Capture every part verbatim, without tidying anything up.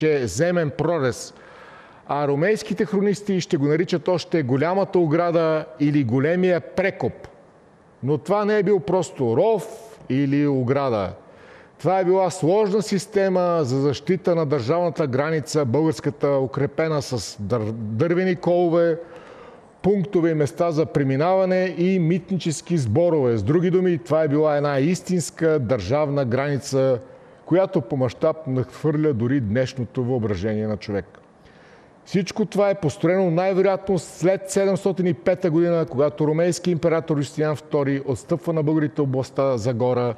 е земен прорез. А ромейските хронисти ще го наричат още голямата ограда или големия прекоп. Но това не е бил просто ров или ограда. Това е била сложна система за защита на държавната граница, българската, укрепена с дър... дървени колове, пунктове и места за преминаване и митнически сборове. С други думи, това е била една истинска държавна граница, която по мащаб надхвърля дори днешното въображение на човек. Всичко това е построено най-вероятно след седемстотин и пета година, когато ромейски император Юстиниан втори отстъпва на българите областта Загора,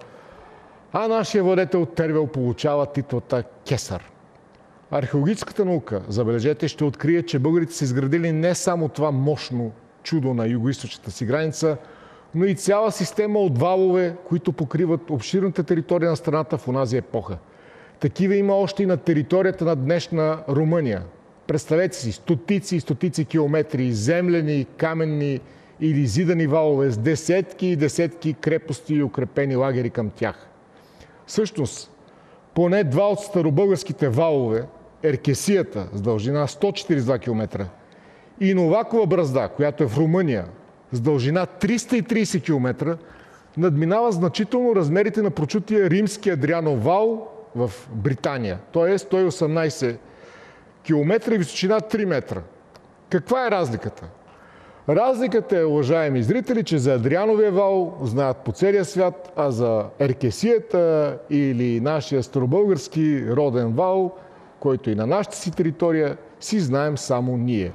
а нашия владетел Тервел получава титлата Кесар. Археологическата наука, забележете, ще открие, че българите са изградили не само това мощно чудо на югоизточната си граница, но и цяла система от валове, които покриват обширната територия на страната в онази епоха. Такива има още и на територията на днешна Румъния. Представете си, стотици и стотици километри землени, каменни или зидани валове с десетки и десетки крепости и укрепени лагери към тях. Всъщност, поне два от старобългарските валове, Еркесията с дължина сто четиридесет и два километра и Новакова бразда, която е в Румъния, с дължина триста и тридесет километра, надминава значително размерите на прочутия римски Адрианов вал в Британия. Той е сто и осемнадесет километра и височина три метра. Каква е разликата? Разликата е, уважаеми зрители, че за Адриановия вал знаят по целия свят, а за Еркесията или нашия старобългарски роден вал, който и на нашата си територия, си знаем само ние.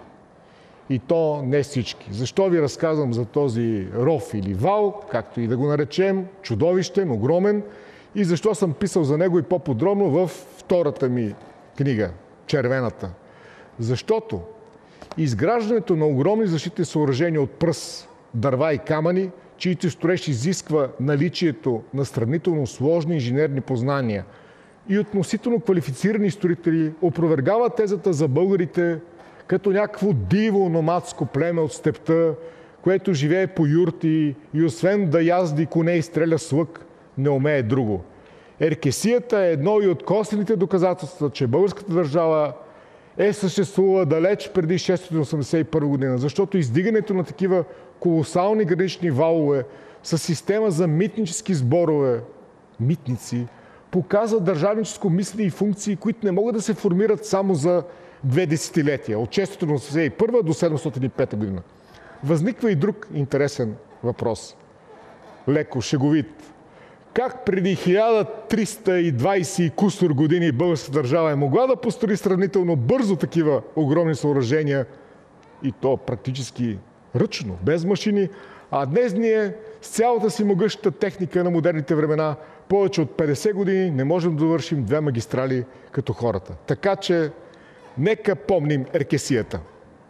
И то не всички. Защо ви разказвам за този ров или вал, както и да го наречем, чудовищен, огромен, и защо съм писал за него и по-подробно във втората ми книга, червената? Защото изграждането на огромни защитни съоръжения от пръс, дърва и камъни, чието строеж изисква наличието на сравнително сложни инженерни познания и относително квалифицирани строители, опровергава тезата за българите като някакво диво номадско племе от степта, което живее по юрти и освен да язди коне и стреля с лък, не умее друго. Еркесията е едно и от косвените доказателства, че българската държава е съществувала далеч преди шестстотин осемдесет и първа година, защото издигането на такива колосални гранични валове с система за митнически сборове, митници, показва държавническо мисли и функции, които не могат да се формират само за две десетилетия, от шестстотин осемдесет и първа до седемстотин и пета година. Възниква и друг интересен въпрос. Леко шеговит. Как преди хиляда триста и двадесет и кусор години българската държава е могла да построи сравнително бързо такива огромни съоръжения, и то практически ръчно, без машини, а днес ние с цялата си могъща техника на модерните времена повече от петдесет години не можем да довършим две магистрали като хората. Така че нека помним Еркесията.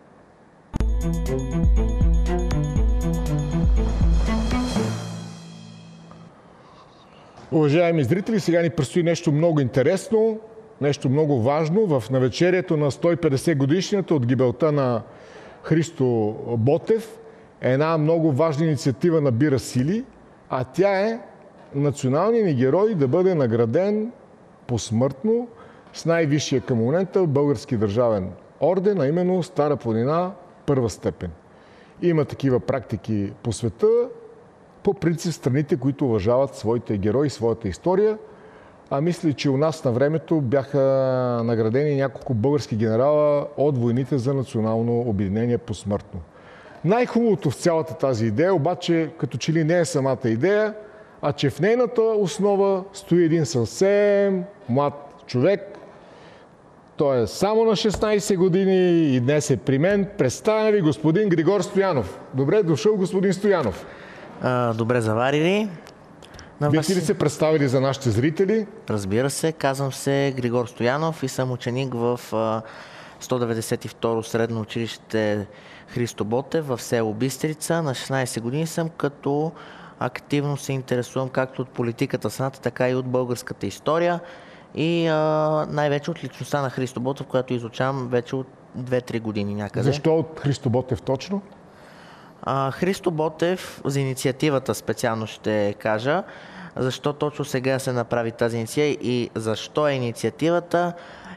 Уважаеми зрители, сега ни предстои нещо много интересно, нещо много важно в навечерието на сто и петдесет годишнината от гибелта на Христо Ботев. Една много важна инициатива набира сили, а тя е националният ни герой да бъде награден посмъртно с най-висшия към момента български държавен орден, а именно Стара планина първа степен. Има такива практики по света, по принцип страните, които уважават своите герои и своята история. А мисля, че у нас на времето бяха наградени няколко български генерала от войните за национално обединение посмъртно. Най-хубавото в цялата тази идея, обаче, като че ли не е самата идея, а че в нейната основа стои един съвсем млад човек. Той е само на шестнадесет години и днес е при мен. Представям ви господин Григор Стоянов. Добре дошъл, господин Стоянов. А, добре заварили. Бихте ли се представили за нашите зрители? Разбира се, казвам се Григор Стоянов и съм ученик в сто деветдесет и второ средно училище Христо Ботев в село Бистрица. На шестнадесет години съм, като активно се интересувам както от политиката в страната, така и от българската история и а, най-вече от личността на Христо Ботев, която изучавам вече от две-три години някъде. Защо от Христо Ботев точно? А, Христо Ботев, за инициативата специално ще кажа, защо точно сега се направи тази инициатива и защо е инициативата.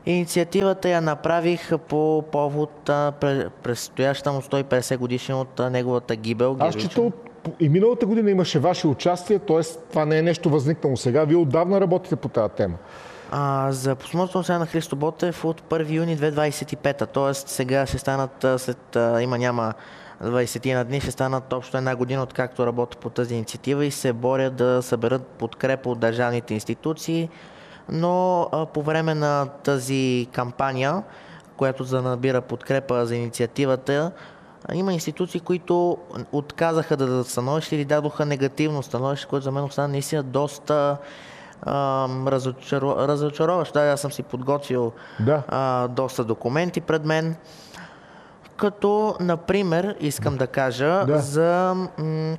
Инициативата я направих по повод а, пре- предстоящата му сто и петдесет годишна от а, неговата гибел. Аз чета от... и миналата година имаше ваше участие, т.е. това не е нещо възникнало сега. Вие отдавна работите по тази тема. А, за посмъртно сега на Христо Ботев от първи юни две хиляди двадесет и пета, т.е. сега ще станат а, след а, има няма двадесет на дни, ще станат общо една година откакто работя по тази инициатива и се боря да съберат подкрепа от държавните институции, но а, по време на тази кампания, която за набира подкрепа за инициативата, а, има институции, които отказаха да дадат становище или дадоха негативно становище, което за мен остана наистина доста разочаро... разочароващ. Да, аз съм си подготвил Да. а, доста документи пред мен. Като, например, искам да кажа Да. за м-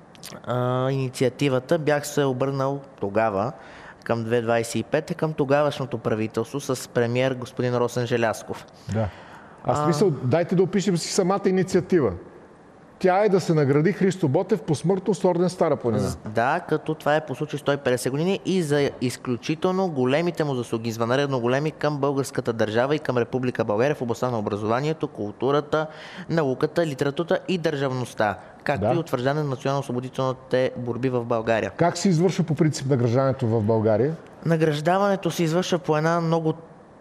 а, инициативата. Бях се обърнал тогава към две хиляди двадесет и пета към тогавашното правителство с премиер господин Росен Желязков. Да. Аз мисля, дайте да опишем си самата инициатива. Тя е да се награди Христо Ботев посмъртно с орден Стара планина. Да, като това е по случай сто и петдесет години и за изключително големите му заслуги, извънредно големи към българската държава и към Република България в областта на образованието, културата, науката, литературата и държавността, както Да. и утвърждане на национално-освободителните борби в България. Как се извършва по принцип награждането в България? Награждаването се извършва по една много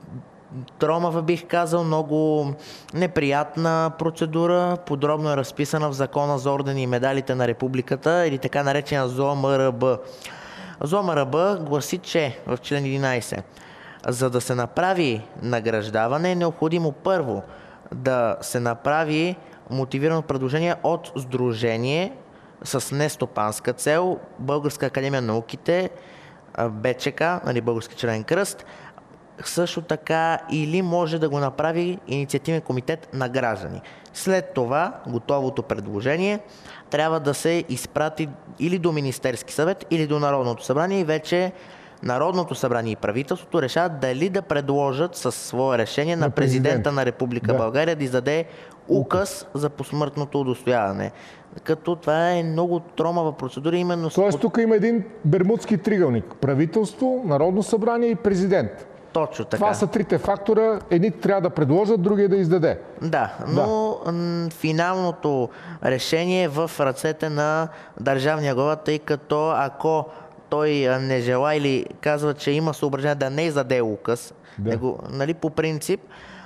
тромава, бих казал, много неприятна процедура. Подробно е разписана в Закона за ордени и медалите на Републиката или така наречена ЗОМРБ. ЗОМРБ гласи, че в член единадесет, за да се направи награждаване, е необходимо първо да се направи мотивирано предложение от сдружение с нестопанска цел, Българска академия на науките, БЧК, нали, Български червен кръст, също така или може да го направи инициативен комитет на граждани. След това готовото предложение трябва да се изпрати или до Министерски съвет, или до Народното събрание и вече Народното събрание и правителството решават дали да предложат със свое решение на, На президента. президента на Република Да. България да издаде указ за посмъртното удостояване. Като това е много тромава процедура, именно с Тоест тук има един бермудски тригълник. Правителство, Народно събрание и президент. точно така. Това са трите фактора. Едни трябва да предложат, другия да издаде. Да, но м, финалното решение е в ръцете на държавния глава, тъй като ако той а, не желае или казва, че има съображение да не издаде указ, Да. него, нали, по принцип,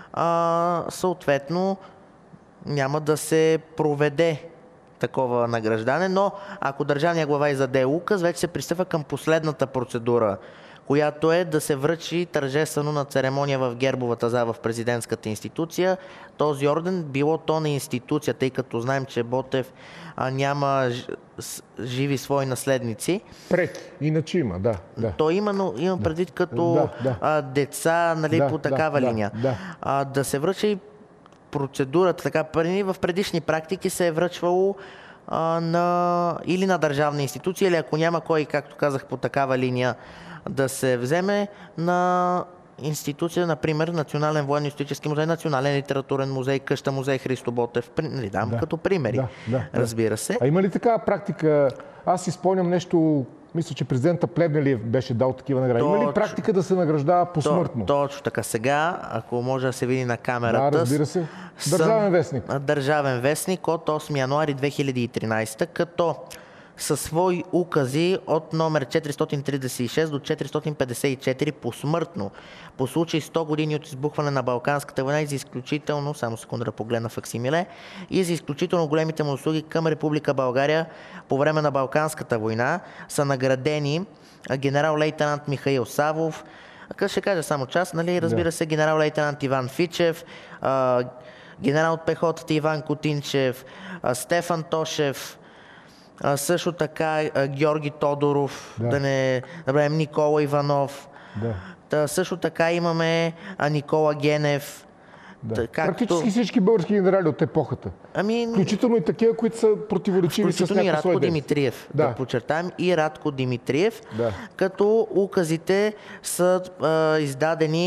а, съответно няма да се проведе такова награждане, но ако държавния глава издаде указ, вече се пристъпва към последната процедура, която е да се връчи тържествено на церемония в гербовата зала в президентската институция. Този орден, било то на институция, тъй като знаем, че Ботев а, няма ж- с- живи свои наследници. Преки. Иначе има, да. да. То има, но имам предвид като Да, да. а, деца, нали, Да, по да, такава да, линия. да. А, да се връчи процедурата, така, преди в предишни практики се е връчвало а, на, или на държавна институция, или ако няма кой, както казах, по такава линия да се вземе на институция, например, Национален военно-исторически музей, Национален литературен музей, къща музей Христо Ботев. При- Нали, дам Да, като примери, да, да, да. разбира се. А има ли такава практика? Аз си спомням нещо, мисля, че президента Плевнелиев беше дал такива награди. Има ли Точно. практика да се награждава посмъртно? То, точно така. Сега, ако може да се види на камерата. Да, разбира се. съм- Държавен вестник. а, Държавен вестник от осми януари две хиляди и тринадесета, като със свои укази от номер четиристотин тридесет и шест до четиристотин петдесет и четири посмъртно по случай сто години от избухване на Балканската война и за изключително, само секунда да погледна факсимиле, и за изключително големите му услуги към Република България по време на Балканската война са наградени а, генерал-лейтенант Михаил Савов, а, ще кажа само част, нали, разбира се, генерал-лейтенант Иван Фичев, а, генерал от пехотата Иван Котинчев, а, Стефан Тошев, а, също така а, Георги Тодоров, Да. да не набравим Никола Иванов. Да. Та, също така имаме а, Никола Генев. Да. Та, както- Практически всички български генерали от епохата. Ами, Включително и такива, които са противоречиви с включително и някакво свое Радко действие. Димитриев. Да. Да. да подчертаем и Радко Димитриев, Да. като указите са а, издадени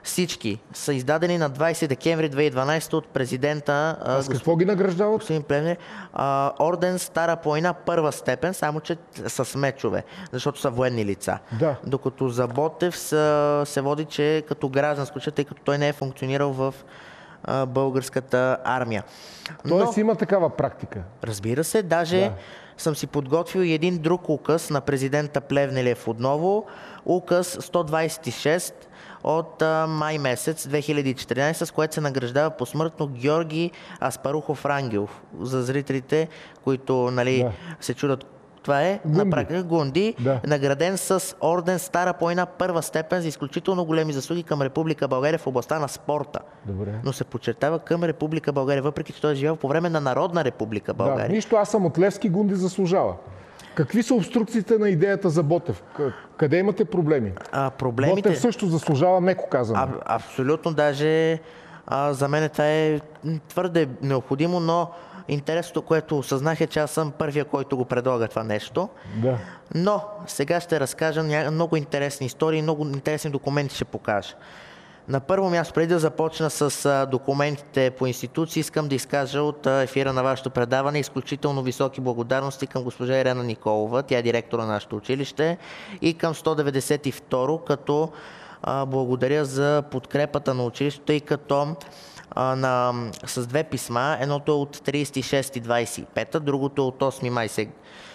всички са издадени на двадесети декември две хиляди и дванадесета от президента. А с какво ги награждават? Господин Плевнер, а, орден Стара планина първа степен, само че с мечове, защото са военни лица. Да. Докато за Ботев са, се води, че като гражданско, че, тъй като той не е функционирал в а, българската армия. Тоест Но, има такава практика. разбира се, даже Да. съм си подготвил и един друг указ на президента Плевнелиев отново, указ сто двадесет и шест от а, май месец две хиляди и четиринадесета, с което се награждава посмъртно Георги Аспарухов Рангелов. За зрителите, които нали, Да. се чудат, това е Гунди. на практика Гунди, Да. награден с орден Стара планина първа степен за изключително големи заслуги към Република България в областта на спорта. Добре. Но се подчертава към Република България, въпреки че той е живял по време на Народна Република България. Да, нищо, аз съм от Левски, Гунди заслужава. Какви са обструкциите на идеята за Ботев? К- Къде имате проблеми? А, проблемите... Ботев също заслужава, меко казано. А, абсолютно, даже а, за мен това е твърде необходимо, но интересното, което осъзнах е, че аз съм първия, който го предлага това нещо. Да. Но сега ще разкажа ня- много интересни истории, много интересни документи ще покажа. На първо място, преди да започна с а, документите по институции, искам да изкажа от а, ефира на вашето предаване изключително високи благодарности към госпожа Ирена Николова, тя е директор на нашето училище, и към сто деветдесет и втори, като а, благодаря за подкрепата на училището, тъй като а, на, с две писма, едното е от тридесет и шести двадесет и пета, другото е от осми май сега,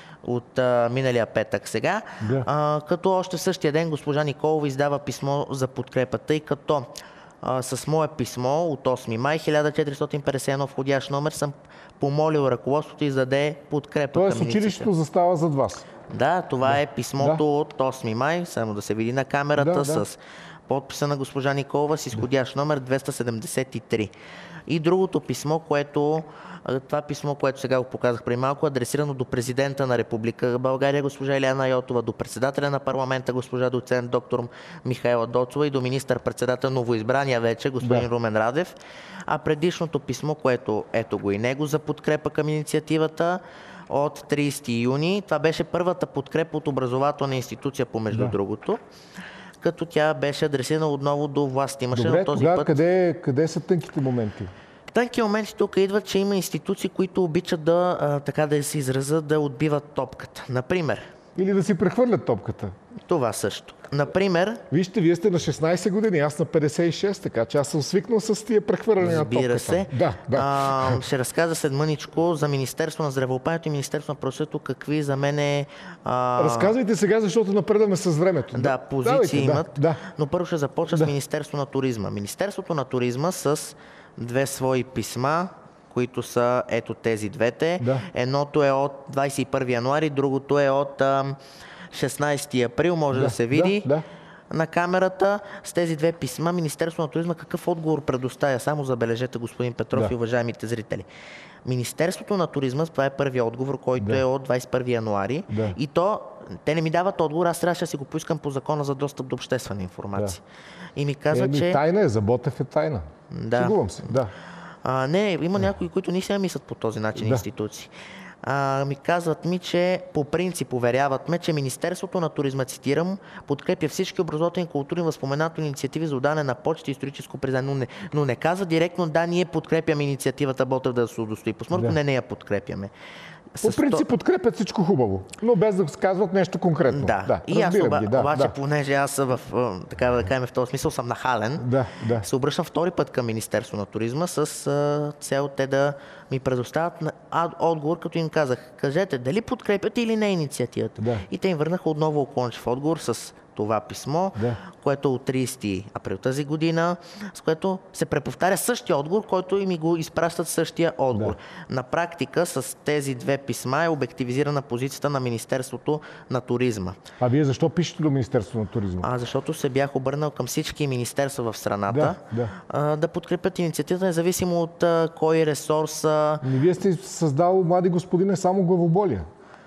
от а, миналия петък сега, Да. а, като още в същия ден госпожа Николова издава писмо за подкрепа, тъй като а, с мое писмо от осми май хиляда четиристотин петдесет и едно входящ номер съм помолил ръководството да издаде подкрепа Тоест към училището инициативата. застава зад вас. Да, това Да. е писмото Да. от осми май, само да се види на камерата, Да, да. с подписа на госпожа Николова с изходящ номер двеста седемдесет и три. И другото писмо, което а, това писмо, което сега го показах преди малко, адресирано до президента на Република България, госпожа Илияна Йотова, до председателя на парламента, госпожа доцент доктор Михаела Доцова, и до министър-председател новоизбрания вече, господин Да. Румен Радев. А предишното писмо, което ето го и него за подкрепа към инициативата, от тридесети юни. Това беше първата подкрепа от образователна институция, помежду Да. другото, като тя беше адресирана отново до власт. Имаше Добре, на този тогава път... къде, къде са тънките моменти? Тънки моменти тук идват, че има институции, които обичат да, а, така да се изразят, да отбиват топката. Например, Или да си прехвърлят топката? това също. Например, Вижте, вие сте на шестнадесет години, аз на петдесет и шест, така че аз съм свикнал с тия прехвърляне на топката. разбира се, Да, да. а, ще разказа след мъничко за Министерство на здравеопазването и Министерство на правосъдието какви за мен е... А... Разказвайте сега, защото напредаме с времето. Да, позиции Давайте, имат, Да, да. но първо ще започна Да. с Министерство на туризма. Министерството на туризма с две свои писма, които са ето тези двете. Да. Едното е от двадесет и първи януари, другото е от ам, шестнадесети април, може да, Да, се види да, да. на камерата. С тези две писма Министерството на туризма какъв отговор предоставя? Само забележете, господин Петров Да. и уважаемите зрители. Министерството на туризма, това е първия отговор, който Да. е от двадесет и първи януари. Да. И то, те не ми дават отговор, аз трябваше да си го поискам по закона за достъп до обществена информация. И ми казва, Еми, че... тайна е, за Ботев е тайна. Да. Шегувам се, да. А, не, има някои, които не се мислят по този начин Да. институции. А, ми казват ми, че по принцип уверяват ме, че Министерството на туризма, цитирам, подкрепя всички образователни, културни, възпоменателни инициативи за отдаване на почта и историческо признание. Но не, но не казва директно, да, ние подкрепяме инициативата Ботев да се удостои посмъртно, Да. не, не я подкрепяме. По С принцип то- подкрепят всичко хубаво, но без да казват нещо конкретно. Да, да и аз разбирам оба, ги, да, обаче, да. понеже аз в, а, така да кажем, в този смисъл съм нахален, Да, да. се обръщам втори път към Министерство на туризма с а, цел те да ми предоставят на- а, отговор, като им казах, кажете дали подкрепяте или не инициативата. Да. И те им върнаха отново уклончив отговор с това писмо, Да. което е от тридесети април тази година, с което се преповтаря същия отговор, който и ми го изпращат същия отговор. Да. На практика с тези две писма е обективизирана позицията на Министерството на туризма. А вие защо пишете до Министерството на туризма? А, защото се бях обърнал към всички министерства в страната Да, да. а, да подкрепят инициативата, независимо от а, кой ресор са. Не, вие сте създал, млади господине, само главоболие.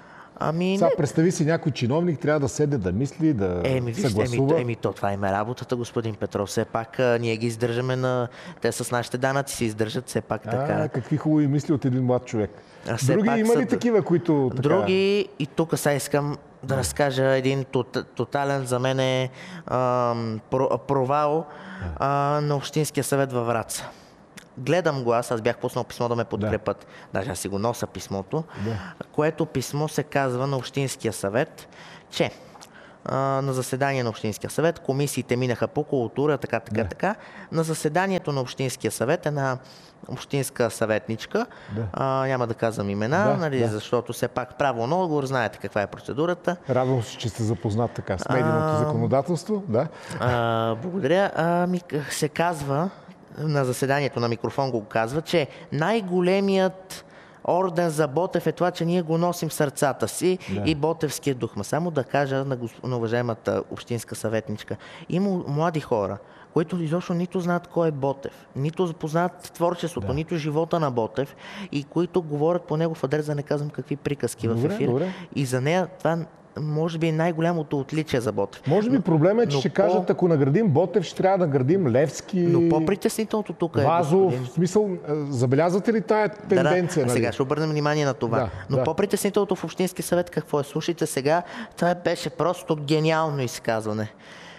Ами, Сега не. представи си, някой чиновник трябва да седне, да мисли, да Еми, вижте, еми, съгласува. еми, то това им е работата, господин Петров. Все пак а, ние ги издържаме на... Те с нашите данъци се издържат все пак така. А, какви хубави мисли от един млад човек. А все Други пак има са- ли такива, които така... Други, и тук сега искам да разкажа един тот, тотален за мен е а, про, провал а, на Общинския съвет във Враца. Гледам го аз, аз бях пуснал писмо да ме подкрепят, да. Даже аз си го нося писмото, да. Което писмо се казва на Общинския съвет, че а, на заседание на Общинския съвет, комисиите минаха по култура, така, така, да. така. На заседанието на Общинския съвет една общинска съветничка, да. а, няма да казвам имена, да, нали, да. Защото все пак право на отговор, знаете каква е процедурата. Радвам се, че сте запознат така с медийното законодателство. Да. А, благодаря. А, ми, се казва, на заседанието на микрофон го казва, че най-големият орден за Ботев е това, че ние го носим в сърцата си, да. И ботевския дух. Ма само да кажа на, госп... на уважаемата общинска съветничка, има млади хора, които изобщо нито знаят кой е Ботев, нито познават творчеството, да. Нито живота на Ботев и които говорят по негов адрес, да не казвам какви приказки добре, в ефир. Добре. И за нея това може би е най-голямото отличие за Ботев. Може би проблема е, че ще по... кажат, ако наградим Ботев, ще трябва да наградим Левски, но по-притеснителното тук е, Вазов. Господин. В смисъл, забелязвате ли тая тенденция? Да, да. Нали? Сега ще обърнем внимание на това. Да, но да. По-притеснителното в Общински съвет какво е? Слушайте сега, това беше просто гениално изказване.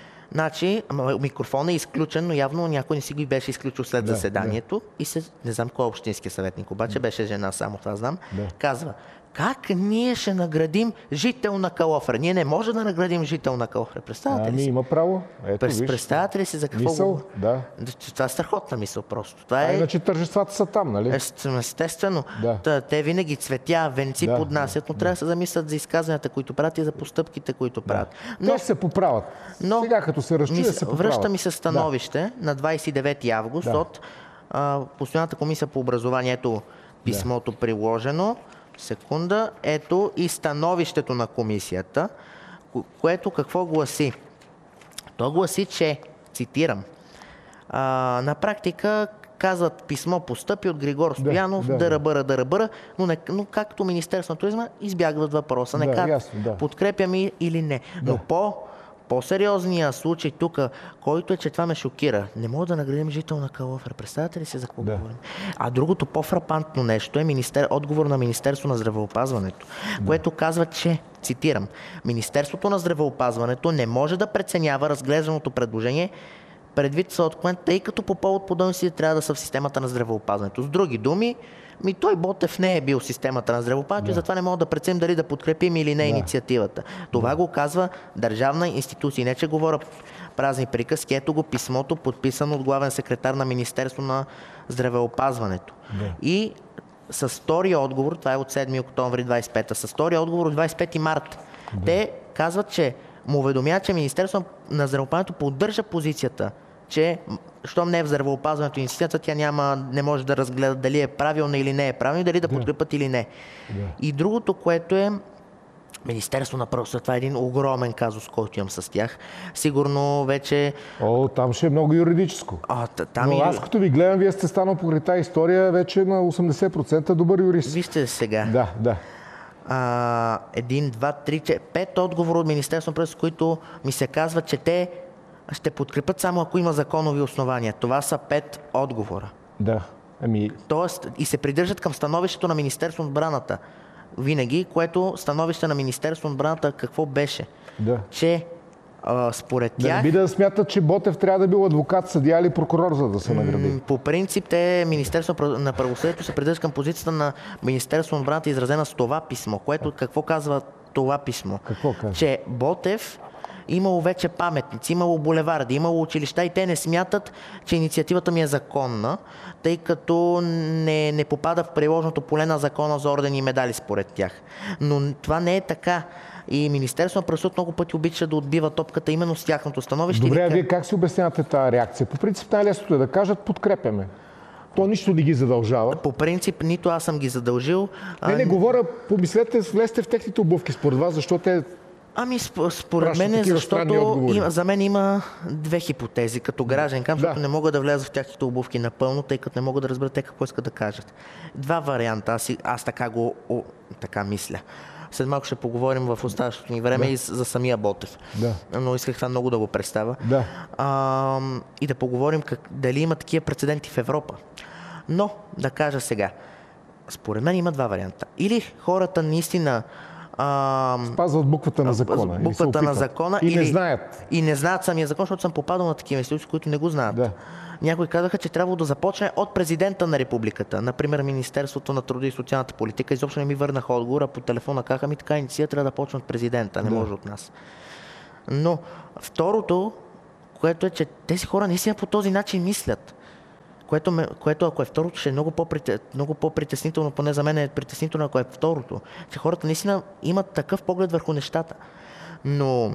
Значи, микрофонът е изключен, но явно някой не си го беше изключил след да, заседанието да. И се, не знам кой е общински съветник, обаче да. Беше жена, само това знам, да. Казва, как ние ще наградим жител на Калофер? Ние не можем да наградим жител на Калофер. Представяте ли си? Ами има право. Ето, През, виж. Представяте ли си за какво мисъл, го... Да. Това е страхотна мисъл просто. Това а е... иначе тържествата са там, нали? Естествено. Да. Те винаги цветя, венци да, поднасят, но да. Трябва да се замислят за изказванията, които правят и за постъпките, които правят. Да. Но... Те се поправят. Но... Сега като се разчуя, се поправят. Връща ми се становище да. На двадесет и девети август да. От а, Постоянната комисия по образованието, писмото да. Приложено. Секунда. Ето и становището на комисията, което какво гласи? То гласи, че, цитирам, а, на практика казват писмо постъпи от Григор Стоянов, да, да, дъръбъра, дъръбъра, но, не, но както Министерство на туризма избягват въпроса. Не да, казват да. Подкрепяме или не. Да. Но по По-сериозният случай тук, който е, че това ме шокира. Не мога да наградим жител на Калофер. Представяте ли си за какво да. Говорим? А другото по-фрапантно нещо е министер... отговор на Министерство на здравеопазването, да. Което казва, че, цитирам, Министерството на здравеопазването не може да преценява разглежданото предложение предвид съответно, тъй като по повод подобности трябва да са в системата на здравеопазването. С други думи, ми той Ботев не е бил в системата на здравеопазването да. И затова не мога да преценим дали да подкрепим или не да. Инициативата. Това да. Го казва държавна институция. Не че говоря празни приказки. Ето го писмото, подписано от главен секретар на Министерство на здравеопазването. Да. И с втория отговор, това е от седми октомври двадесет и пета, с втория отговор от двадесет и пети март, да. Те казват, че му уведомяват, че Министерството на здравеопазването поддържа позицията, че щом не е в здравеопазването институцията, тя няма, не може да разгледа дали е правилна или не е правилна, дали да, да. Подкрепят или не. Да. И другото, което е Министерство на правосъдието, това е един огромен казус, който имам с тях. Сигурно вече... О, там ще е много юридическо. А, там Но и... аз като ви гледам, вие сте станал покрай тази история вече на осемдесет процента добър юрист. Вижте сега. Да, да. А, един, два, три, четири, пет отговора от Министерство на правосъдието, които ми се казват, че те ще подкрепят само ако има законови основания. Това са пет отговора. Да. Ами... Тоест и се придържат към становището на Министерство на отбраната. Винаги, което становище на Министерство на отбраната какво беше? Да. Че а, според тях... Да не би да смятат, че Ботев трябва да бил адвокат, съдия или прокурор, за да се награди. По принцип, те, Министерство на правосъдието се придържат към позицията на Министерство на отбраната, изразена с това писмо. Което какво казва това писмо? Какво казва? Че Ботев имало вече паметници, имало булеварди, имало училища и те не смятат, че инициативата ми е законна, тъй като не, не попада в приложното поле на закона за ордени и медали според тях. Но това не е така. И Министерство на правосъдието много пъти обича да отбива топката именно с тяхното становище. Добре, а вие как си обяснявате тази реакция? По принцип най-лесното е да кажат подкрепяме. То нищо не ги задължава. По принцип, нито аз съм ги задължил. Не, не, говоря, помислете, влезте в техните обувки според вас, защото те... Ами според мен, защото има, за мен има две хипотези като граждан, да. Защото не мога да вляза в тяхните обувки напълно, тъй като не мога да разбера те какво искат да кажат. Два варианта, аз, аз така го о, така мисля. След малко ще поговорим в оставащото ни време да. И за самия Ботев. Да. Но исках това много да го представя. Да. А, и да поговорим как, дали има такива прецеденти в Европа. Но, да кажа сега, според мен има два варианта. Или хората наистина А, спазват буквата на закона. Буквата на закона. И или, не знаят. И не знаят самия закон, защото съм попадал на такива институции, които не го знаят. Да. Някои казаха, че трябва да започне от президента на републиката. Например, Министерството на труда и социалната политика. Изобщо не ми върнаха отговора. По телефона казаха ми, така инициатива трябва да почне от президента, не да. може от нас. Но второто, което е, че тези хора наистина по този начин мислят. Което, ме, което ако е второто, ще е много, много по-притеснително, поне за мен е притеснително, ако е второто. Че хората наистина имат такъв поглед върху нещата. Но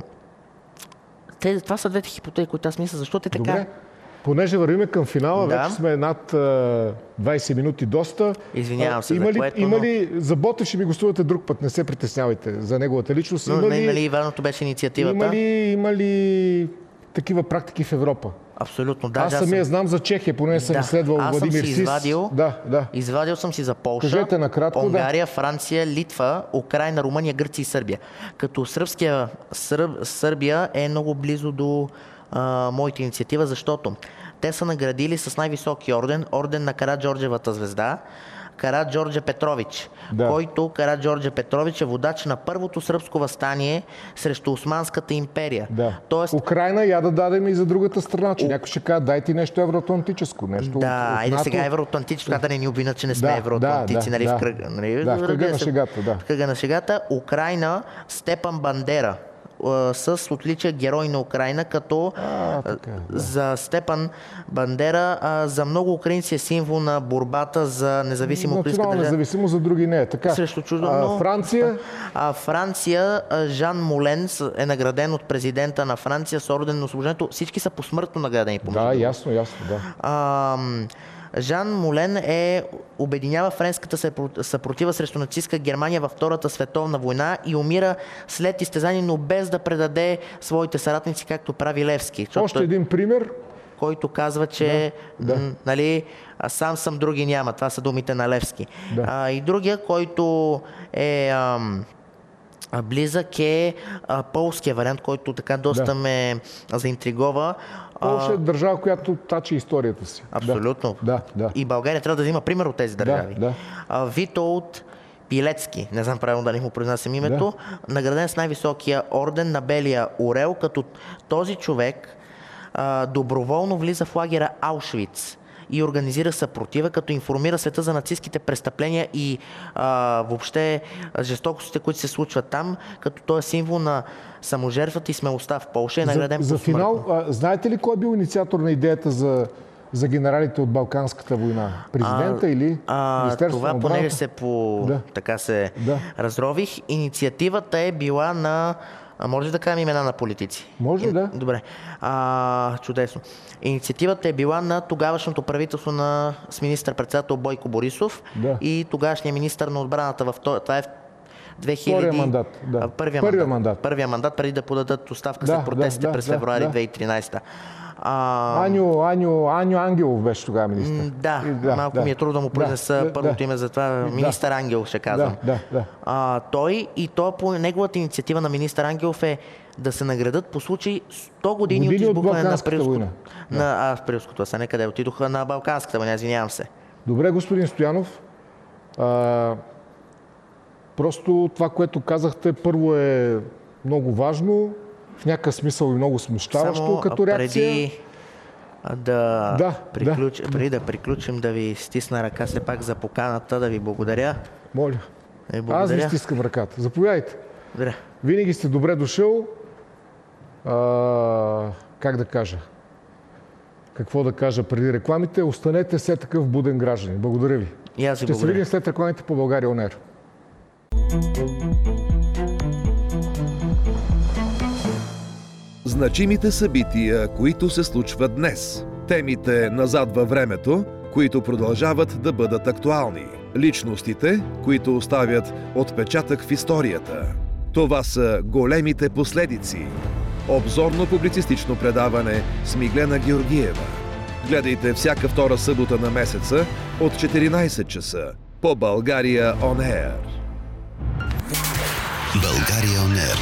те, това са двете хипотези, които аз мисля, защото е така. Добре. Понеже вървим към финала, да. вече сме над двайсет минути доста. Извинявам се, има за ли, което, има но... ли, за Ботев ще ми гостувате друг път, не се притеснявайте за неговата личност. Но има ли, нали важното беше инициативата? Има ли, има ли такива практики в Европа? Абсолютно, да. Аз самия съм... знам за Чехия, поне съм да. изследвал Владимир Сис. Извадил, да, да. Извадил съм си за Полша, Кажете накратко, Унгария, да. Франция, Литва, Украйна, Румъния, Гърция и Сърбия. Като сръбския, Сърб, Сърбия е много близо до а, моята инициатива, защото те са наградили с най-високи орден, орден на Караджорджевата звезда, Караджордже Петрович, да. който Караджордже Петрович е водач на първото сръбско въстание срещу Османската империя. Да. Тоест... Украйна я да дадем и за другата страна, че У... някой ще каже, дайте нещо евроатлантическо. Нещо да, от, айде НАТО... сега евроатлантическо, да. да не ни обвинят, че не сме да, евроатлантици, да, нали, да, в кръга. Нали, да, в кръга на шегата, да. В кръга на шегата. Украйна, Степан Бандера, с отличие Герой на Украйна, като а, така, да. за Степан Бандера а, за много украинци е символ на борбата за независимо украинска държава. Национална независимост, за други не е. Така. Срещу чуждо. А, Франция? А, Франция, Жан Молен е награден от президента на Франция с орден на освобождението. Всички са посмъртно наградени. Да, ясно, ясно, да. А, Жан Молен е обединява френската съпротива срещу нацистска Германия във Втората световна война и умира след изтезание, но без да предаде своите съратници, както прави Левски. Още един пример. Който казва, че да, да. М, нали, сам съм, други няма. Това са думите на Левски. Да. А, и другия, който е ам, близък е а, полския вариант, който така доста да. ме заинтригова. Полша е държава, която тачи историята си. Абсолютно. Да, да. И България трябва да взима пример от тези държави. Да, да. Витолд Пилецки, не знам правилно дали му произнасям името, да. награден с най-високия орден на Белия орел, като този човек а, доброволно влиза в лагера Аушвиц и организира съпротива, като информира света за нацистските престъпления и а, въобще жестокостите, които се случват там, като той е символ на саможертвата и смелостта в Полша. Е награден за, за финал, а, знаете ли кой е бил инициатор на идеята за, за генералите от Балканската война? Президента а, или а, Министерството това, на отбраната? понеже се по... да. така се да. разрових, инициативата е била на... А може да кажем имена на политици? Може, да. Добре. А, чудесно. Инициативата е била на тогавашното правителство на с министър-председател Бойко Борисов да. и тогашния министър на отбраната в това е в две хиляди... Първия мандат. Да. Първия, Първия мандат. мандат. Първия мандат, преди да подадат оставка да, след протестите да, през да, февруари да. две хиляди и тринадесета. А... Аню, Аню, Аню Ангелов беше тогава министър. Да, и, да малко да. ми е трудно да му произнеса да, първото да. име, затова министър да. Ангел ще казвам. Да, да, да. А, той и то по неговата инициатива на министър Ангелов е да се наградат по случай сто години, години от избухване на Априлското. На, да. а, в Априлското, а са не къде отидоха на Балканската война, извинявам се. Добре, господин Стоянов. А, просто това, което казахте, първо е много важно, в някакъв смисъл и много смущаващо Само като реакция. Преди да, да, приключ... да. преди да приключим, да ви стисна ръка все пак за поканата, да ви благодаря. Моля. Ви благодаря. Аз ви стискам ръката. Заповядайте. Добре. Винаги сте добре дошъл. А, как да кажа? Какво да кажа преди рекламите? Останете все такъв буден гражданин. Благодаря ви. И аз ви Ще благодаря. се видим след рекламите по България Он Ер. Значимите събития, които се случват днес. Темите назад във времето, които продължават да бъдат актуални. Личностите, които оставят отпечатък в историята. Това са големите последици. Обзорно-публицистично предаване с Миглена Георгиева. Гледайте всяка втора събота на месеца от четиринадесет часа по България Он Ер. България Он Ер.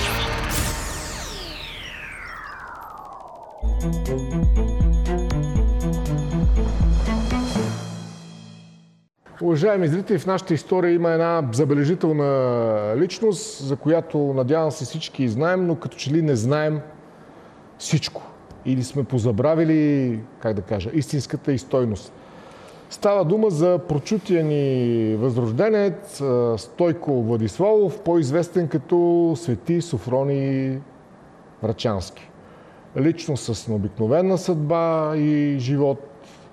Уважаеми зрители, в нашата история има една забележителна личност, за която надявам се всички знаем, но като че ли не знаем всичко. Или сме позабравили, как да кажа, истинската и стойност. Става дума за прочутия ни възрожденец Стойко Владиславов, по-известен като Свети Софроний Врачански. Личност с необикновена съдба и живот.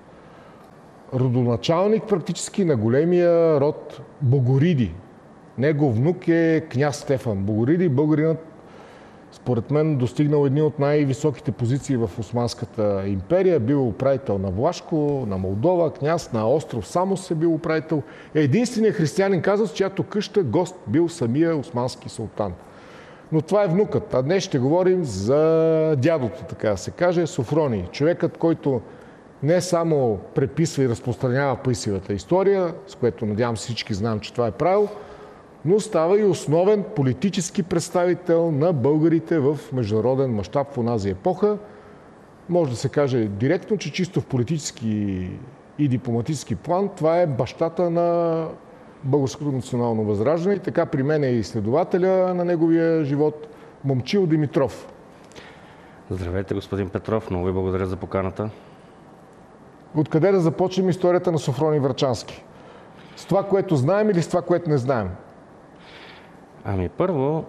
Родоначалник практически на големия род Богориди. Негов внук е княз Стефан Богориди. Българинът, според мен, достигнал едни от най-високите позиции в Османската империя. Бил управител на Влашко, на Молдова, княз на остров Самос е бил управител. Е единственият християнин, казва, с чиято къща гост бил самия османски султан. Но това е внукът. А днес ще говорим за дядото, така да се каже, Софроний. Човекът, който не само преписва и разпространява писивата история, с което надявам всички знаем, че това е правило, но става и основен политически представител на българите в международен мащаб в онази епоха. Може да се каже директно, че чисто в политически и дипломатически план това е бащата на българското национално възраждане. И така при мен е изследователя на неговия живот Момчил Димитров. Здравейте, господин Петров. Много ви благодаря за поканата. Откъде да започнем историята на Софроний Врачански? С това, което знаем или с това, което не знаем? Ами първо,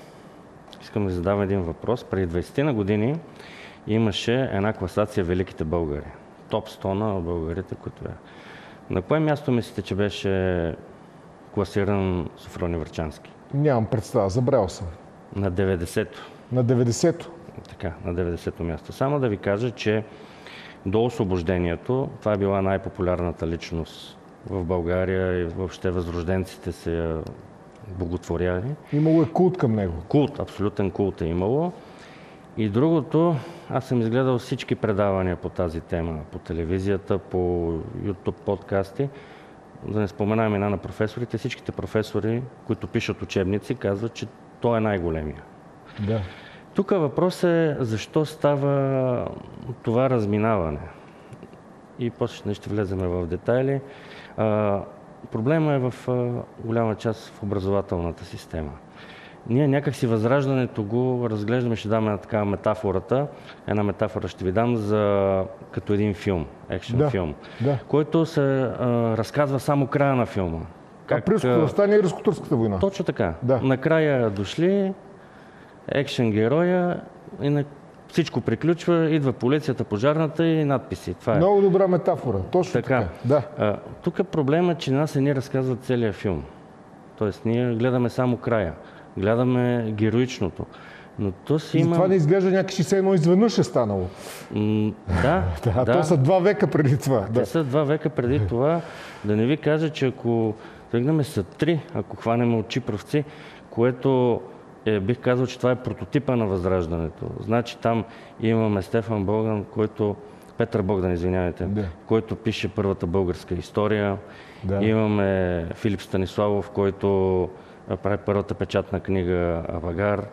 искам да задам един въпрос. Преди двайсет на години имаше една класация Великите българи. Топ сто на българите, които е. На кое място мислите, че беше класиран Софроний Врачански? Нямам представа, забрал съм. На деветдесето. На деветдесето? Така, на деветдесето място. Само да ви кажа, че до освобождението това е била най-популярната личност в България и въобще възрожденците се я боготворяли. Имало е култ към него. Култ, абсолютен култ е имало. И другото, аз съм изгледал всички предавания по тази тема, по телевизията, по YouTube подкасти. Да не споменавам имена на професорите, всичките професори, които пишат учебници, казват, че той е най-големия. Да. Тук въпрос е защо става това разминаване. И после ще влезем в детайли. А, проблема е в а, голяма част в образователната система. Ние някакси възраждането го разглеждаме, ще дам една такава метафората. Една метафора ще ви дам за като един филм, екшен да, филм, да. който се а, разказва само края на филма. Как, а при стане и Руско-турската война. Точно така. Да. Накрая дошли екшен героя и на всичко приключва, идва полицията, пожарната и надписи. Това е. Много добра метафора. Точно така. така. Да. А, тук е проблема, че нас не ни разказват целият филм. Тоест, ние гледаме само края. Гледаме героичното. Но то си има... И това не изглежда някакси все едно изведнъж е станало. М- да, да, да. То са два века преди това. Те да. са два века преди това. Да не ви кажа, че ако тръгнем са три, ако хванем от Чипровци, което е, бих казал, че това е прототипа на Възраждането. Значи там имаме Стефан Богдан, който... Петър Богдан, извинявайте, да. който пише първата българска история. Да. Имаме Филип Станиславов, който прави първата печатна книга Авагар.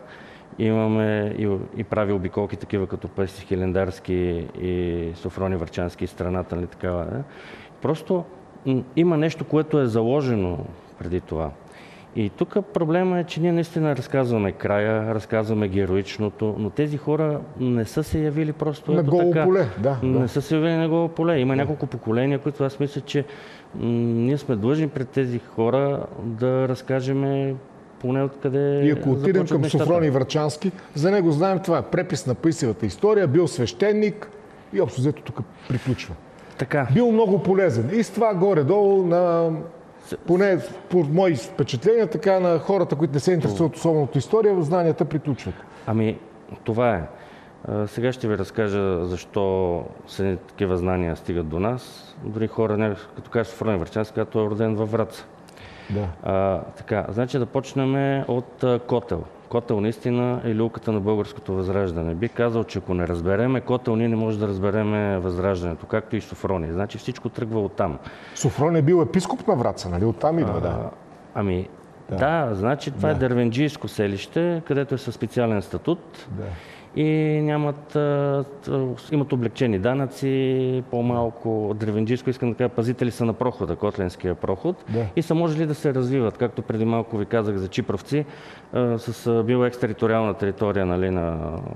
Имаме и, и прави обиколки такива като Песи Хилендарски и Софроний Врачански и страната, нали такава. Да? Просто м- има нещо, което е заложено преди това. И тук проблема е, че ние наистина разказваме края, разказваме героичното, но тези хора не са се явили просто на ето голо така. поле. Да, не да. са се явили на голо поле. Има да. няколко поколения, които аз мисля, че м- ние сме длъжни пред тези хора да разкажем поне откъде. И ако отидем към Софроний Врачански, за него знаем това е препис на писевата история, бил свещеник и общо взето тук приключва. Така. Бил много полезен. И с това горе-долу на... Поне по мои впечатления, така на хората, които не се интересуват особено от история, знанията приключват. Ами, това е. А, сега ще ви разкажа защо се такива знания стигат до нас. Дори хора, като кажа Софроний Врачански, като е роден във Враца. Да. А, така, значи да почнем от а, Котел. Котел наистина е люлката на българското възраждане. Бих казал, че ако не разбереме Котел, ние не можем да разбереме възраждането, както и Софроний. Значи всичко тръгва оттам. Софроний е бил епископ на Враца, нали? Оттам идва, а, да. Ами, да, да значи това да. е дервенджийско селище, където е със специален статут. Да. и нямат, а, имат облегчени данъци, по-малко древенджийско, искам да кажа, пазители са на прохода, Котленския проход, да. и са можели да се развиват, както преди малко ви казах за чипровци, а, с била екстериториална територия, нали, на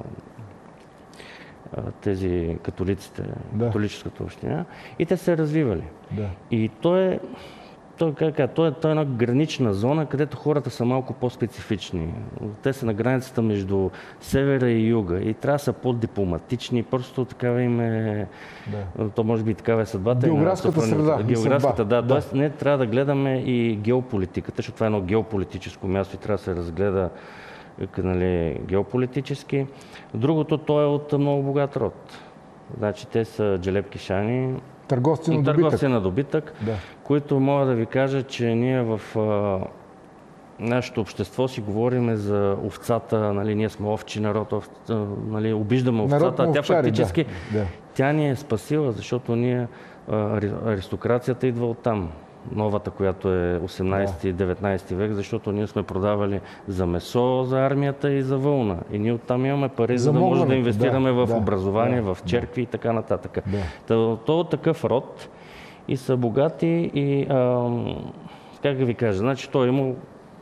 а, тези католиците, да. католическата община, и те се развивали. Да. И то е Той, как, той, той е една гранична зона, където хората са малко по-специфични. Те са на границата между севера и юга и трябва да са по-дипломатични. Просто такава им е... Да. То може би такава е съдбата. Географската среда. Географската, да. да. Тоест, не трябва да гледаме и геополитиката, защото това е едно геополитическо място и трябва да се разгледа, нали, геополитически. Другото, той е от много богат род. Значи те са джелепкишани, Търговци на добитък. Търговци на добитък, да. които мога да ви кажа, че ние в а, нашето общество си говорим за овцата, нали, ние сме овчи народ, ов, а, нали, обиждаме овцата, а тя овчари, фактически, да. Да. тя ни е спасила, защото ние, а, аристокрацията идва оттам. Новата, която е осемнайсети и деветнайсети век, защото ние сме продавали за месо, за армията и за вълна. И ние оттам имаме пари, за, за да може да инвестираме да, в да, образование, да, в черкви да. и така нататък. Да. То, то е такъв род и са богати и, а, как да ви кажа, значи той е имал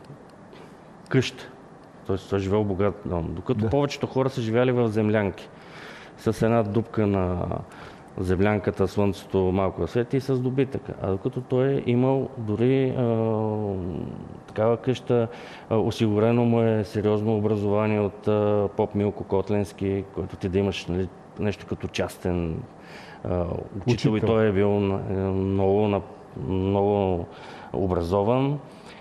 къща. Тоест той е живел богат дом. Докато да. повечето хора са живяли в землянки. С една дупка на землянката, слънцето малко свети и с добитъка. А докато той е имал дори а, такава къща, а, осигурено му е сериозно образование от а, поп Милко Котленски, който ти да имаш, нали, нещо като частен а, учител, учител. И той е бил много, много образован.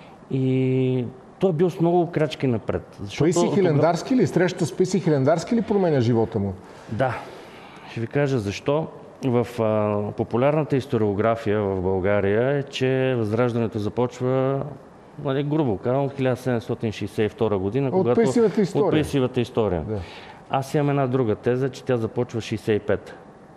И той е бил с много крачки напред. Паисий Хилендарски ли? Срещата с Паисий Хилендарски ли променя живота му? Да. Ще ви кажа защо. В а, популярната историография в България е, че Възраждането започва, нали, грубо казвам, от хиляда седемстотин шейсет и втора година, от когато... Паисиевата история. От Паисиевата история. Да. Аз имам една друга теза, че тя започва шейсет и пета.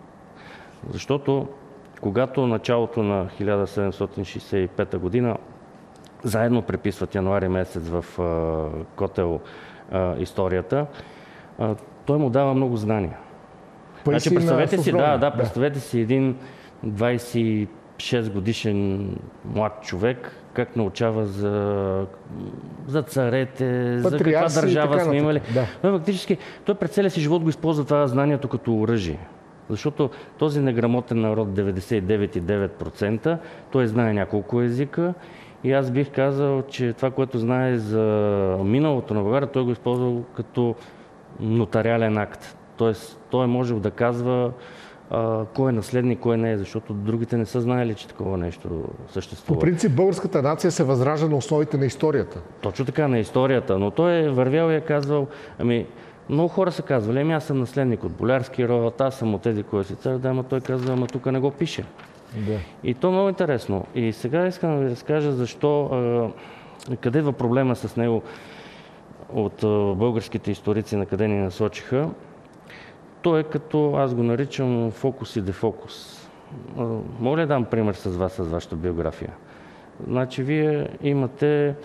Защото когато началото на хиляда седемстотин шейсет и пета година заедно преписват януари месец в а, Котел а, историята, а, той му дава много знания. Значи, представете си, да, да, представете си един двайсет и шест годишен млад човек, как научава за, за царете, за каква държава сме имали. Да. Но фактически той през целия си живот го използва това знанието като оръжие. Защото този неграмотен народ, деветдесет и девет цяло и девет процента, той знае няколко езика и аз бих казал, че това, което знае за миналото на България, той го използва като нотариален акт. Тоест, той е можел да казва а, кой е наследник, кой не е, защото другите не са знаели, че такова нещо съществува. По принцип, българската нация се възражда на основите на историята. Точно така, на историята, но той е вървял и е казвал, ами, много хора са казвали, ами аз съм наследник от болярски род, аз съм от тези, кой си цар, да, ама той казва, ама тук не го пише. Да. И то е много интересно. И сега искам да ви разкажа защо, а, къде идва проблема с него от а, българските историци, на къде ни насочиха. То е като, аз го наричам фокус и дефокус. Мога ли да дам пример с вас, с вашата биография? Значи, вие имате,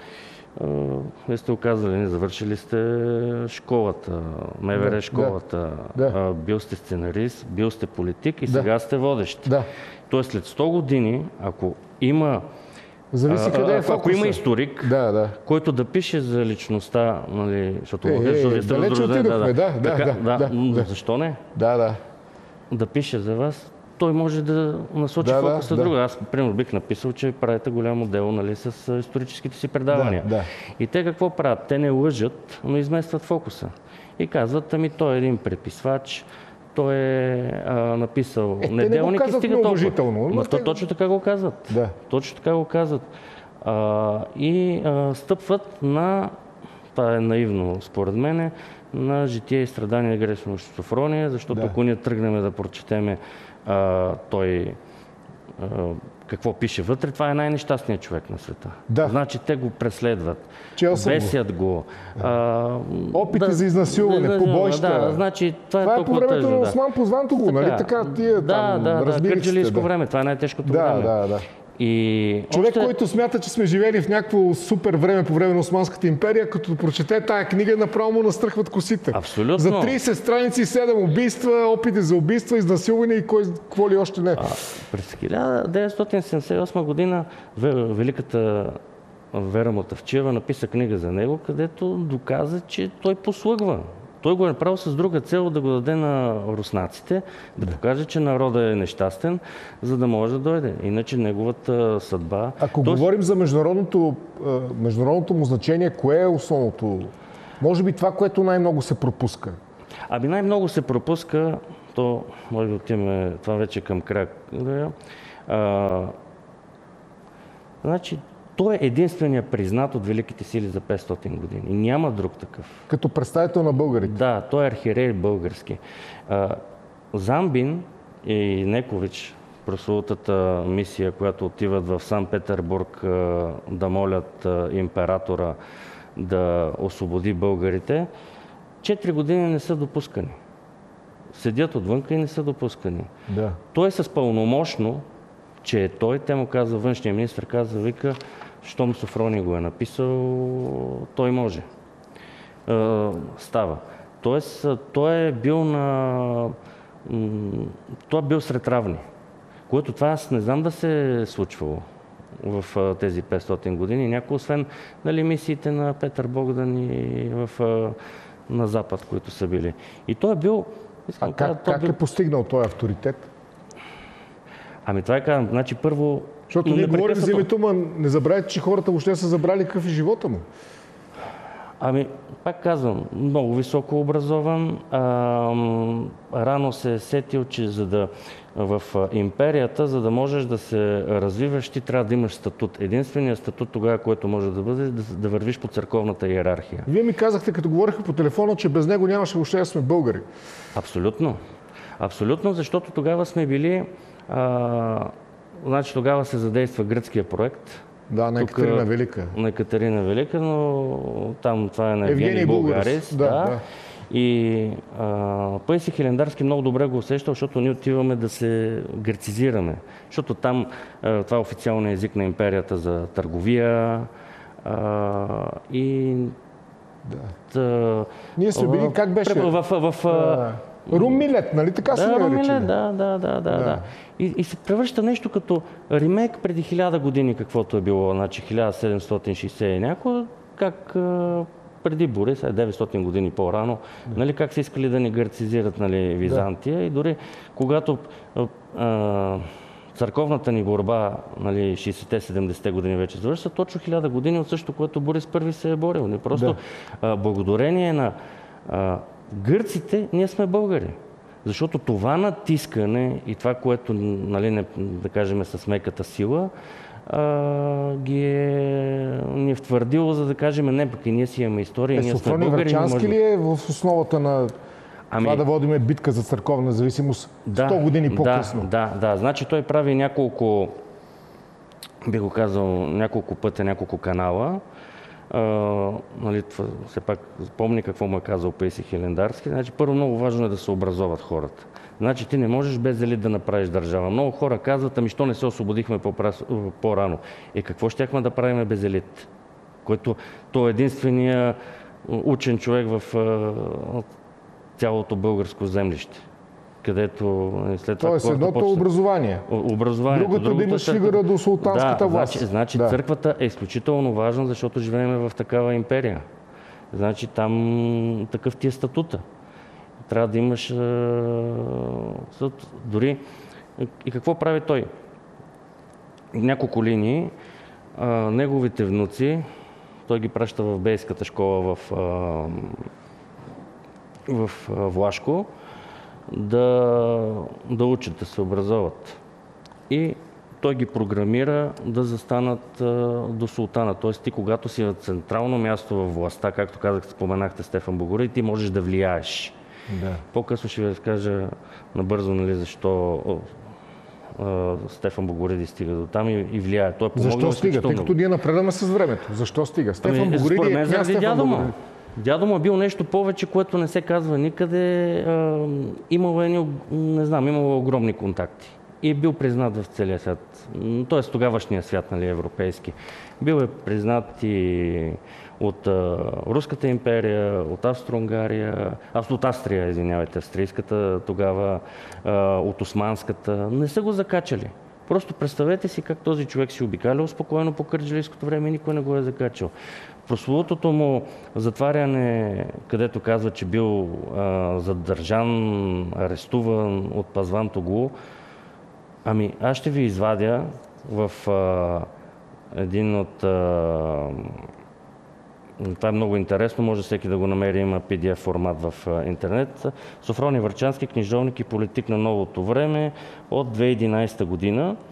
вие сте оказали, не завършили сте школата, МВР да, школата, да, да. Бил сте сценарист, бил сте политик и да. сега сте водещ. Да. Тоест, след сто години, ако има Зависи къде е фокуса. Ако има историк, да, да. който да пише за личността, нали, защото е, е, е, далече отидохме, да, да, така, да, да, да. Защо не? Да, да. Да пише за вас, той може да насочи да, фокуса да, друга. да. Аз, примерно, бих написал, че правите голямо дело, нали, с историческите си предавания. Да, да. И те какво правят? Те не лъжат, но изместват фокуса. И казват, ами той е един преписвач, той е а, написал е, неделник и стига толкова. Но те... Точно така го казват. Да. Точно така го казват. А, и а, стъпват на, това е наивно според мен, на житие и страдания Грешно Софрония, защото да. ако ние тръгнем да прочетеме а, той а, какво пише вътре, това е най-нещастният човек на света. Да. Значи те го преследват, бесят го. А, Опити да, за изнасилване, да, побойща. Да, значи, това, това е, е по времето на Осман Позвантоглу, нали така? Тия да, там да, да, разбириците. Кърджалийско да. време, това е най-тежкото да, време. Да, да. И Човек, още... който смята, че сме живели в някакво супер време по време на Османската империя, като прочете тая книга, направо му настръхват косите. Абсолютно. За трийсет страници, седем убийства, опити за убийства, изнасилване и кой, какво ли още не. А, през хиляда деветстотин седемдесет и осма година великата Вера Мутафчиева написа книга за него, където доказа, че той послъгва. Той го е направил с друга цел да го даде на руснаците, да, да покаже, че народът е нещастен, за да може да дойде. Иначе неговата съдба... Ако Тоест... говорим за международното, международното му значение, кое е основното? Може би това, което най-много се пропуска? Ами най-много се пропуска, то може да отиваме това вече към края. А, значи, той е единственият признат от великите сили за петстотин години. И няма друг такъв. Като представител на българите? Да, той е архиерей български. А, Замбин и Некович, прословутата мисия, която отиват в Санкт-Петербург а, да молят а, императора да освободи българите, четири години не са допускани. Седят отвънка и не са допускани. Да. Той е с пълномощно, че е той, те му казва, външния министр казва, вика, щом Софроний го е написал, той може. Е, става. Тоест, той е бил на... Той е бил сред равни. Което това аз не знам да се е случвало в тези петстотин години. Някой, освен нали, мисиите на Петър Богдан и в, на Запад, които са били. И той е бил... А как, как бил... е постигнал този авторитет? Ами това е казвам. Значи първо... Защото ние говорим за името, но не забравяйте, че хората въобще са забрали какъв е живота му. Ами, пак казвам, много високо образован. А, рано се е сетил, че за да в империята, за да можеш да се развиваш, ти трябва да имаш статут. Единственият статут тогава, който може да бъде, да, да вървиш по църковната иерархия. Вие ми казахте, като говориха по телефона, че без него нямаше въобще да сме българи. Абсолютно. Абсолютно, защото тогава сме били... А, значи тогава се задейства гръцкия проект. Да, на Екатерина Велика. На Екатерина Велика, но там това е на Евгений Булгарис. Да, да. Да. И Паисий Хилендарски много добре го усеща, защото ние отиваме да се грецизираме. Защото там а, това е официалният език на империята за търговия а, и... Да. Та, ние сме били, как беше? В, в, в, а, Румилет, нали така се да, нарича? Да, да, да, да, да. И, и се превръща нещо като ремейк преди хиляда години, каквото е било, значи хиляда седемстотин шейсет и някой, как а, преди Борис, деветстотин години по-рано, да. Нали, как са искали да ни грецизират нали, Византия да. И дори когато а, църковната ни борба, нали, шейсетте-седемдесетте години вече завършва, точно хиляда години от също, което Борис Първи се е борил. Не просто да. а, благодарение на а, гърците, ние сме българи. Защото това натискане и това, което, нали, не, да кажем, с меката сила, а, ги е, ни е втвърдило, за да кажем, не, пък и ние си имаме история, е, ние сме българи. Врачански може... ли е в основата на ами... това да водиме битка за църковна независимост да, сто години по-късно? Да, да, да. Значи той прави няколко, би го казал, няколко пътя, няколко канала. Uh, нали, това, все пак помни какво му е казал Паисий Хилендарски. Значи, първо много важно е да се образоват хората. Значи ти не можеш без елит да направиш държава. Много хора казват, ами що не се освободихме по-рано. И какво щяхме да правим без елит? Който той е единствения учен човек в uh, цялото българско землище. Където след това... Тоест едното почна... образование. Образованието. Другото да имаш фигура до султанската да, власт. Значи, значи да. Църквата е изключително важна, защото живеем в такава империя. Значи там такъв ти е статута. Трябва да имаш... А, дори... И какво прави той? Няколко линии. А, неговите внуци, той ги праща в бейската школа в, а, в а, Влашко, да, да учат, да се образоват. И той ги програмира да застанат а, до султана. Тоест ти, когато си на централно място във властта, както казах, споменахте Стефан Богориди, ти можеш да влияеш. Да. По-късно ще ви разкажа набързо, нали, защо а, Стефан Богориди стига до там и, и влияе. Той е защо стига? Тъй като ние напредаме с времето. Защо стига? Стефан ами, Богориди е княз Стефан Богориди. Дядо му е бил нещо повече, което не се казва никъде. А, имало, не знам, имало огромни контакти. и е бил признат в целия свят. Т.е. тогавашния свят, нали, европейски. Бил е признат и от а, Руската империя, от Австро-Унгария, от Австрия, извинявайте, австрийската тогава, а, от османската. Не са го закачали. Просто представете си как този човек си обикалял спокойно по кърджалийското време и никой не го е закачал. Прословутото му затваряне, където казва, че бил а, задържан, арестуван от Пазван Тоглу, ами аз ще ви извадя в а, един от... А, това е много интересно, може всеки да го намери, има пи ди еф формат в а, интернет. Софроний Врачански, книжовник и политик на новото време от две хиляди и единадесета година.